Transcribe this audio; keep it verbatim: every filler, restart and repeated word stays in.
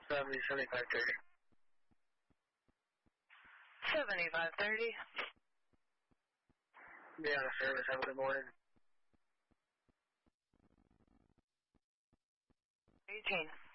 seventy, seventy-five thirty. seventy-five thirty. Be out of service. Have a good morning. eighteen.